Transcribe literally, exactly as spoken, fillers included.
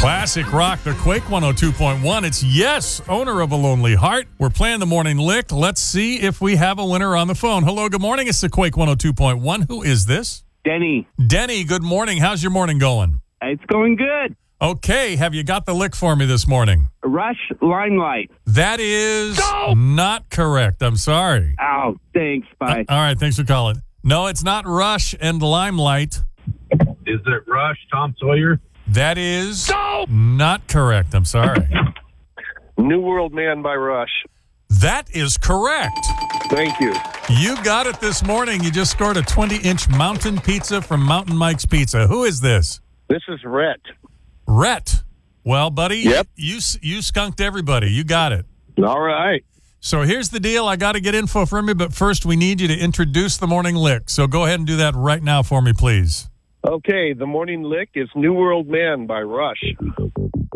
Classic rock, the Quake one oh two point one. It's Yes, owner of A Lonely Heart. We're playing the morning lick. Let's see if we have a winner on the phone. Hello, good morning. It's the Quake one oh two point one. Who is this? Denny. Denny, good morning. How's your morning going? It's going good. Okay, have you got the lick for me this morning? Rush Limelight. That is Go! not correct. I'm sorry. Oh, thanks. Bye. Uh, all right, thanks for calling. No, it's not Rush and Limelight. Is it Rush, Tom Sawyer? That is Go! not correct. I'm sorry. New World Man by Rush. That is correct. Thank you. You got it this morning. You just scored a twenty-inch mountain pizza from Mountain Mike's Pizza. Who is this? This is Rhett. Rhett. Well, buddy, Yep. you you skunked everybody. You got it. All right. So here's the deal. I got to get info from you, but first we need you to introduce the morning lick. So go ahead and do that right now for me, please. Okay, the morning lick is New World Man by Rush.